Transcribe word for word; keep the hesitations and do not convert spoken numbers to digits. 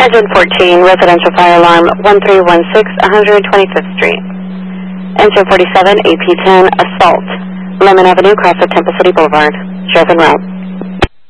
Engine fourteen, residential fire alarm, one three one six, one twenty-fifth Street. Engine forty-seven, A P ten, assault, Lemon Avenue, cross of Temple City Boulevard. Sheriff en route.